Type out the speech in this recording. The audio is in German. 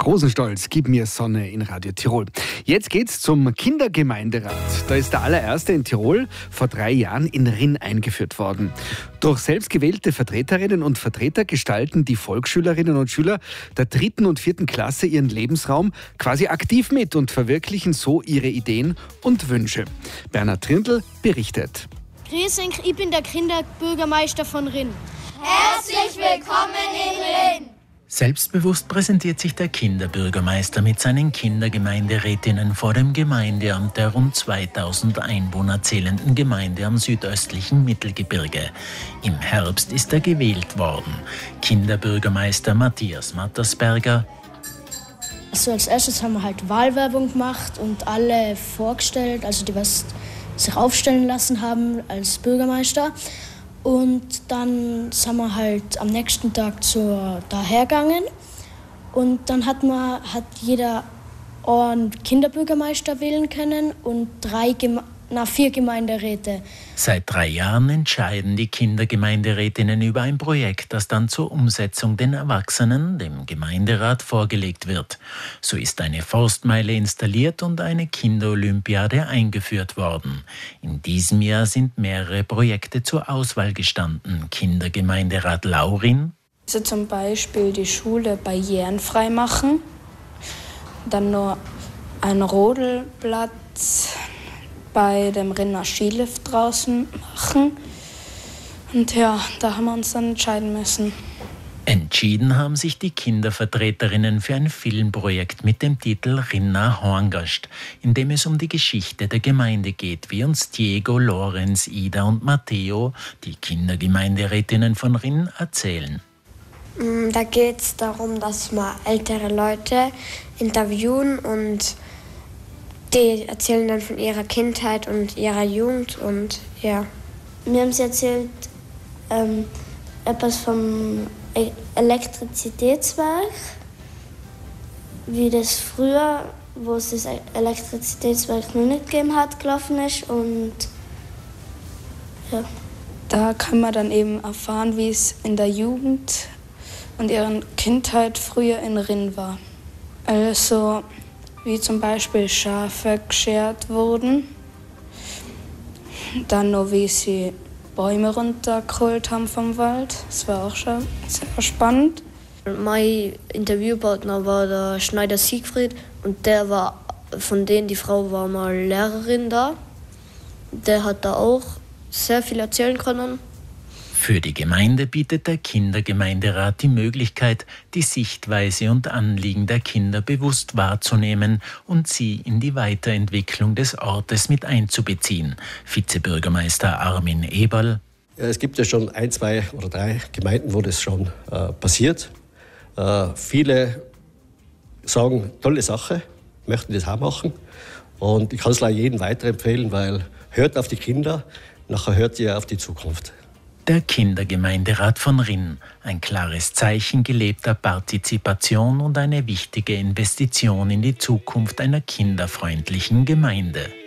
Rosenstolz, gib mir Sonne in Radio Tirol. Jetzt geht's zum Kindergemeinderat. Da ist der allererste in Tirol vor 3 Jahren in Rinn eingeführt worden. Durch selbstgewählte Vertreterinnen und Vertreter gestalten die Volksschülerinnen und Schüler der 3. und 4. Klasse ihren Lebensraum quasi aktiv mit und verwirklichen so ihre Ideen und Wünsche. Bernhard Trindl berichtet. Grüß euch, ich bin der Kinderbürgermeister von Rinn. Herzlich willkommen in Rinn! Selbstbewusst präsentiert sich der Kinderbürgermeister mit seinen Kindergemeinderätinnen vor dem Gemeindeamt der rund 2000 Einwohner zählenden Gemeinde am südöstlichen Mittelgebirge. Im Herbst ist er gewählt worden. Kinderbürgermeister Matthias Mattersberger. Also als erstes haben wir halt Wahlwerbung gemacht und alle vorgestellt, also die was sich aufstellen lassen haben als Bürgermeister. Und dann sind wir halt am nächsten Tag dahergegangen und dann hat jeder einen Kinderbürgermeister wählen können und 4 Gemeinderäte. Seit 3 Jahren entscheiden die Kindergemeinderätinnen über ein Projekt, das dann zur Umsetzung den Erwachsenen, dem Gemeinderat, vorgelegt wird. So ist eine Forstmeile installiert und eine Kinderolympiade eingeführt worden. In diesem Jahr sind mehrere Projekte zur Auswahl gestanden. Kindergemeinderat Laurin. Also zum Beispiel die Schule barrierenfrei machen, dann noch einen Rodelplatz bei dem Rinner Skilift draußen machen. Und ja, da haben wir uns dann entscheiden müssen. Entschieden haben sich die Kindervertreterinnen für ein Filmprojekt mit dem Titel Rinna Horngast, in dem es um die Geschichte der Gemeinde geht, wie uns Diego, Lorenz, Ida und Matteo, die Kindergemeinderätinnen von Rinn, erzählen. Da geht es darum, dass wir ältere Leute interviewen und die erzählen dann von ihrer Kindheit und ihrer Jugend und ja. Mir haben sie erzählt etwas vom Elektrizitätswerk, wie das früher, wo es das Elektrizitätswerk noch nicht gegeben hat, gelaufen ist und ja. Da kann man dann eben erfahren, wie es in der Jugend und ihrer Kindheit früher in Rinn war. Also wie zum Beispiel Schafe geschert wurden. Dann noch, wie sie Bäume runtergeholt haben vom Wald. Das war auch schon sehr spannend. Mein Interviewpartner war der Schneider Siegfried und der war von denen, die Frau war mal Lehrerin da. Der hat da auch sehr viel erzählen können. Für die Gemeinde bietet der Kindergemeinderat die Möglichkeit, die Sichtweise und Anliegen der Kinder bewusst wahrzunehmen und sie in die Weiterentwicklung des Ortes mit einzubeziehen. Vizebürgermeister Armin Eberl. Ja, es gibt ja schon 1, 2 oder 3 Gemeinden, wo das schon passiert. Viele sagen, tolle Sache, möchten das auch machen. Und ich kann es jedem weiterempfehlen, weil hört auf die Kinder, nachher hört ihr auf die Zukunft. Der Kindergemeinderat von Rinn, ein klares Zeichen gelebter Partizipation und eine wichtige Investition in die Zukunft einer kinderfreundlichen Gemeinde.